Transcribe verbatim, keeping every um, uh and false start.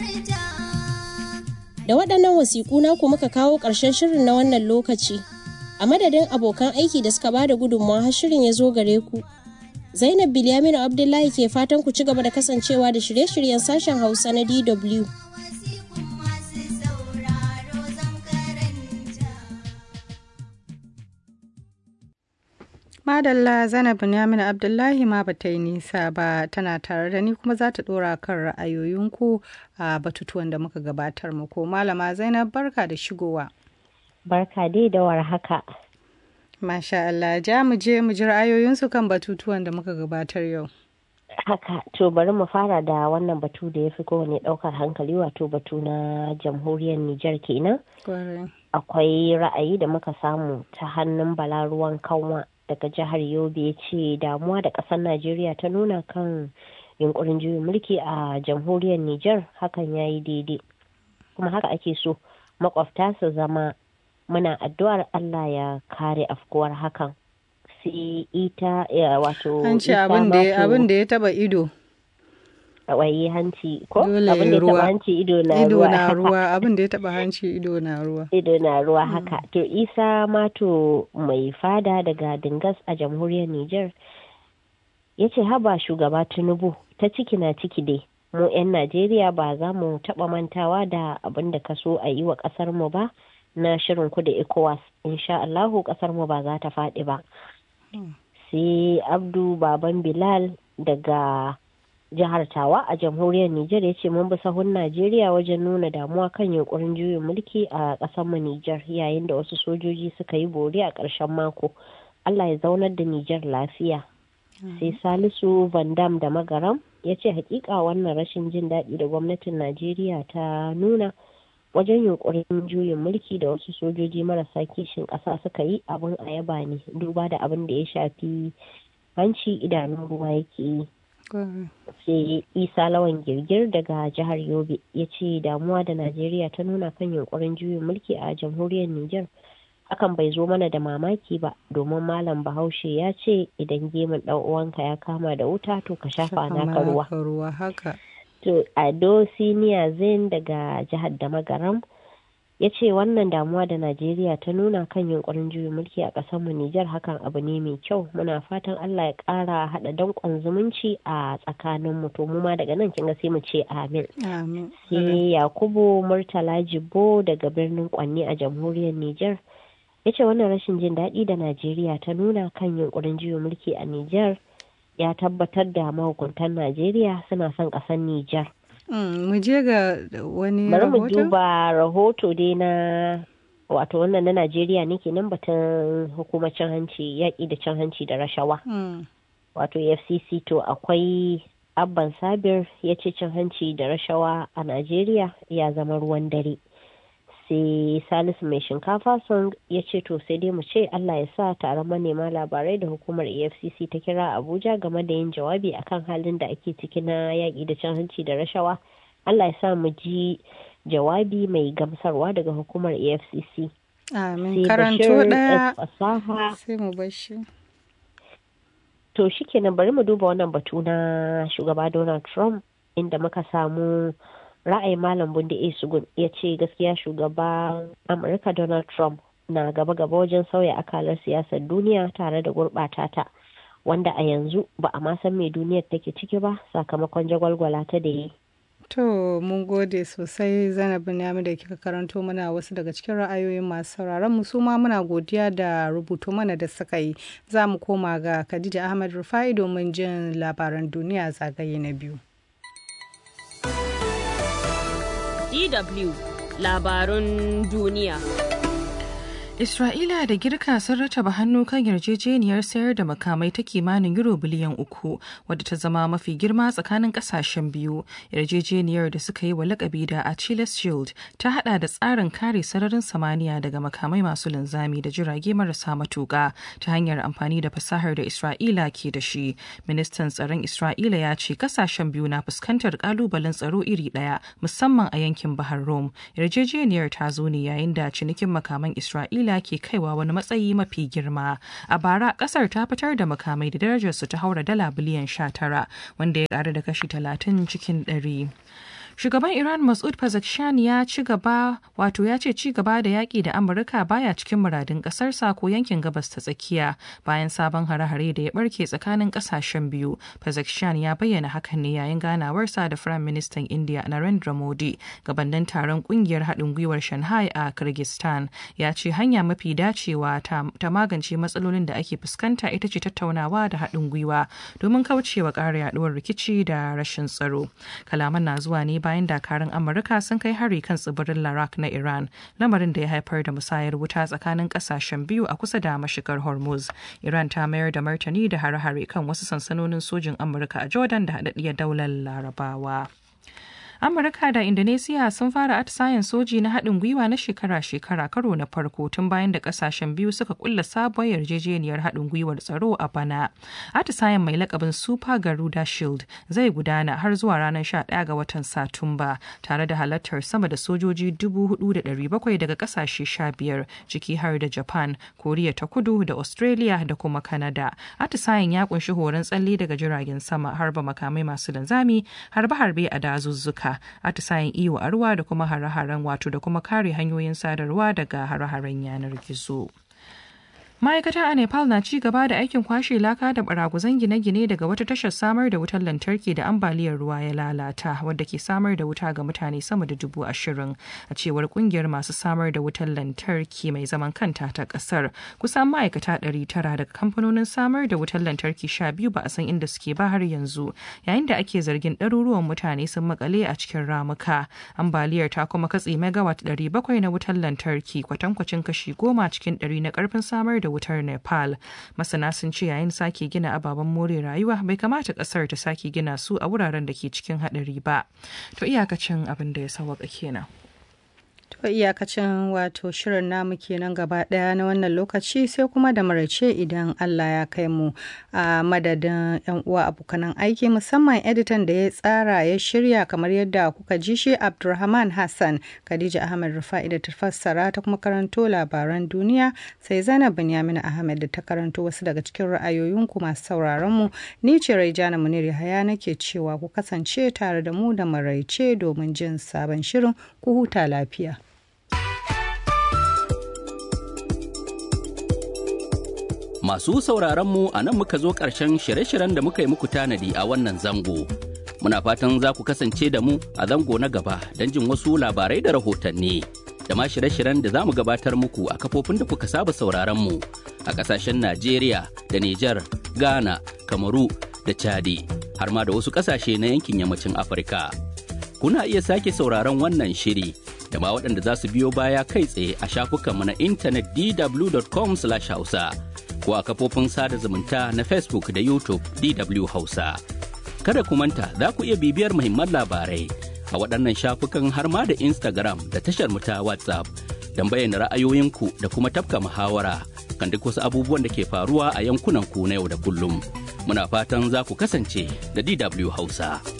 Da waɗannan wasiƙu naku muka kawo ƙarshen shirin na wannan lokaci. A madadin abokan aiki da suka bada gudunmawa har shirin ya zo gare ku. Zainab Bilyaminu Abdullahi ke fatan ku ci gaba da kasancewa da shirye-shiryen sashen Hausa na D W. Madalla Zainab Bilyaminu Abdullahi ma bata yi nisa ba, tana tare da ni kuma za ta dora kan ra'ayoyinku a batutuwan da muka gabatar muku. Malama Zainab, barka da shigowa. Barka dai da war haka. Masha Allah, ja mu je mu ji ra'ayoyinsu kan batutuwan da muka gabatar yau. Haka, to bari mu fara da wannan batu da ya fi kowane ɗaukar hankali, wato batu na jamhuriyar Nijar kenan. Akwai ra'ayi da muka samu ta hannun Bala Ruwan Kanwa daga jihar Yobe, ya ce damuwa da ƙasar Najeriya ta nuna kan yunkurin juyin mulki a jamhuriyar Nijar hakan ya yi daidai. Kuma haka ake so makwabta su zama, muna addu'ar Allah ya kare afkuwar hakan. Sai ita wato an ce abin da ya taba ido waye hanci ko abin da ya taba hanci ido na ido ruwa na ruwa abin da ya taba hanci ido na ruwa ido na ruwa haka. To Isa Mato mai fada daga Dingas a jamhuriyar Niger ya ce haba shugaba Tinubu, ta ciki na ciki dai, mu 'yan Najeriya ba za mu taba mantawa da abin da ka so a yi wa kasar mu ba na shirin ku da ECOWAS. Insha Allahu kasar mu ba za ta faɗi ba. Hmm. Sai Abdu Baban Bilal daga jihar Tawa a jamhuriyar Nijar ya ce mun bi sahun Najeriya wajen nuna damuwa kan yunkurin juyin mulki a ƙasar mu Nijar yayin da wasu sojoji suka yi bore a ƙarshen mako. Allah ya zaunar da Nijar lafiya. Hmm. Sai Salisu Van Dam da Magaram ya ce hakika wannan rashin jin daɗi da gwamnatin Najeriya ta nuna wajen yunkurin juyin mulki da wasu sojoji marasa kishin ƙasa suka yi abin a yaba ne, duba da abin da ya shafi hanci idanun ruwa yake yi. Sai Isa Lawan Girgir daga jihar Yobe ya ce damuwa da Najeriya ta nuna kan yunkurin juyin mulki a jamhuriyar Nijar hakan bai zo mana da mamaki ba, domin Malam Bahaushe ya ce idan gemun ɗan uwanka ya kama da wuta to ka shafa naka ruwa. Haka. To Ado Siniya Zain daga jihar Damagaram ya ce wannan damuwa da Najeriya ta nuna kan yunkurin juyin mulki a ƙasarmu Nijar hakan abu ne mai kyau, muna fatan Allah ya ƙara haɗa danƙon zumunci a tsakaninmu, to mu ma daga nan kin ga sai mu ce amin. Amin. Sai Yakubu Murtala Jibbo daga birnin Kwanni a jamhuriyar Nijar ya ce wannan rashin jin daɗi da Najeriya ta nuna kan yunkurin juyin mulki a Nijar ya tabbatar da mahukuntan Najeriya suna son ƙasar Nijar. Mu je ga wani rahoto? Bari mu rahoto? duba rahoto dai na wato wannan na Najeriya ne kenan batun hukumar cin hanci yaƙi da cin hanci da rashawa. Mm. Wato E F C C, to akwai Abban Sabir ya ce cin hanci da rashawa a Najeriya ya zama ruwan dare. Sai Salisu mai shinkafa sun ya ce to sai dai mu ce Allah ya sa taron manema labarai da hukumar E F C C ta kira Abuja game da yin jawabi akan halin da ake ciki na yaƙi da cin hanci da rashawa. Allah ya sa mu ji jawabi mai gamsarwa daga hukumar E F C C. Amin. Karanto ɗaya fasaha sai mu bashi. To shikenan bari mu duba wannan batu na shugaba Donald Trump inda muka samu ra'ayin Malam Bunde Esugun ya ce gaskiya shugaban Amurka Donald Trump na gaba-gaba wajen sauya akalar siyasar duniya tare da gurɓata ta, wanda a yanzu ba a ma san me duniyar take ciki ba sakamakon jagwalgwala ta da yi. To mun gode sosai Zainab Binyami da kika karanto mana wasu daga cikin ra'ayoyin masu sauraron mu, su ma muna godiya da rubutu mana da suka yi. Za mu koma ga Khadija Ahmad Rufai domin jin labaran duniya zagaye na biyu. D W labarun duniya. Isra'ila da Girka sun rataba hannu kan yarjejeniyar sayar da makamai ta kimanin euro biliyan uku wadda ta zama mafi girma tsakanin kasashen biyu. Yarjejeniyar da suka yi wa lakabi da Achilles Shield ta hada da tsarin kare sararin samaniya daga makamai masu linzami da jirage marasa matuka ta hanyar amfani da fasahar da Isra'ila ke da shi. Ministan tsaron Isra'ila ya ce kasashen biyu na fuskantar kalubalen tsaro iri daya musamman a yankin Bahar Rum. Yarjejeniyar ta zo ne yayin da cinikin makaman Isra'ila ke kaiwa wani matsayi mafi girma. A bara kasar ta fitar da makamai da darajarsu ta haura dala biliyan sha tara wanda ya ƙaru da kashi talatin cikin ɗari. Shugaban Iran Masoud Pezeshkian ya ci gaba wato ya ce ci gaba da yaƙi da Amurka baya cikin muradin ƙasarsa ko yankin gabas ta tsakiya bayan sabon hare-hare da ya barke tsakanin ƙasashen biyu. Pezeshkian ya bayyana hakan ne yayin ganawarsa da Firayim Ministan India Narendra Modi gabanin taron ƙungiyar haɗin gwiwar Shanghai a Kyrgyzstan. Ya ce hanya mafi dacewa ta, ta magance matsalolin da ake fuskanta ita ce tattaunawa da haɗin gwiwa domin kaucewa ƙara yaɗuwar rikici da rashin tsaro. Kalaman na zuwa ne bayan dakarun Amurka sun kai hari kan tsibirin Larak na Iran, lamarin da ya haifar da musayar wuta tsakanin kasashen biyu a kusa da mashigar Hormuz. Iran ta mayar da martani da hare-hare kan wasu sansanonin sojin Amurka a Jordan da haɗaɗɗiyar daular Larabawa. Amurka da Indonesia sun fara atisayen soji na haɗin gwiwa na shekara-shekara karo na farko tun bayan da ƙasashen biyu suka kulla sabuwar yarjejeniyar haɗin gwiwar tsaro a bana. Atisayen mai lakabin Super Garuda Shield zai gudana har zuwa ranar sha ɗaya ga watan Satumba tare da halartar sama da sojoji dubu hudu da ɗari bakwai daga ƙasashe sha biyar ciki har da Japan, Koriya ta Kudu da Australia da kuma Canada. Atisayen ya kunshi horon tsalle daga jiragen sama, harba makamai masu linzami, harbe-harbe a dazuzzuka, atisayen iyo a ruwa da kuma hare-haren wato da kuma kare hanyoyin sadarwa daga hare-haren yanar gizo. Ma'aikata a Nepal na ci gaba da aikin kwashe laka da baraguzan gine-gine daga wata tashar samar da wutar lantarki da ambaliyar ruwa ya lalata wadda ke samar da wuta ga mutane sama da dubu ashirin a cewar kungiyar masu samar da wutar lantarki mai zaman kanta ta kasar. Kusan ma'aikata ɗari tara daga kamfanonin samar da wutar lantarki sha biyu ba a san inda suke ba har yanzu, yayin da ake zargin ɗaruruwan mutane sun makale a cikin ramuka. Ambaliyar ta kuma katse megawatt ɗari bakwai na wutar lantarki, kwatankwacin kashi goma cikin ɗari na karfin samar da wutar Nepal. Masana sun ce yayin sake gina ababen more rayuwa bai kamata kasar ta sake gina su a wuraren da ke cikin haɗari ba. To iyakacin abin da ya sawaka kenan. To iyakacin wato shirin namu kenan gaba daya na wannan lokaci, sai kuma da maraice idan Allah ya kai mu. A madadin yan uwa abokanan aiki musamman editan da ya tsara ya shirya kamar yadda kuka ji shi Abdulrahman Hassan, Khadija Ahmed Rufa'i da ta fassara ta kuma karanto labaran duniya, sai Zainab Binyamin Ahmed da ta karanto wasu daga cikin ra'ayoyinku masu sauraron mu. Ni ce Raijana Munir Yahaya nake cewa ku kasance tare da mu da maraice domin jin sabon shirin. Ku huta lafiya. Masu sauraronmu a nan muka zo ƙarshen shirye-shiryen da muka yi muku tanadi a wannan zango. Muna fatan za ku kasance da mu a zango na gaba don jin wasu labarai da rahotanni. Da ma shirye-shiryen da za mu gabatar muku a kafofin da kuka saba sauraronmu a ƙasashen Najeriya da Nijar, Ghana, Kamaru da Chadi, har ma da wasu ƙasashe na yankin yammacin Afirka. Kuna iya sake sauraron wannan shiri da ma waɗanda za su biyo baya kai tsaye a shafukanmu na intanet d w dot com slash hausa. ko a kafofin sada zumunta na Facebook da YouTube D W Hausa. Kada ku manta za ku iya bibiyar muhimman labarai a waɗannan shafukan har ma da Instagram da tashar mu ta WhatsApp don bayyana ra'ayoyinku da kuma tafka muhawara kan duk wasu abubuwan da ke faruwa a yankunan ku na yau da kullum. Muna fatan za ku kasance da D W Hausa.